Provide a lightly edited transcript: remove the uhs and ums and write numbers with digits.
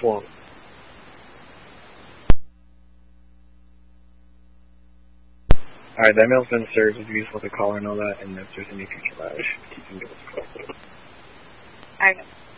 forward. Alright, that mail's been served. If you just want to call and all that, and if there's any future matters, you can give us a call. Alright.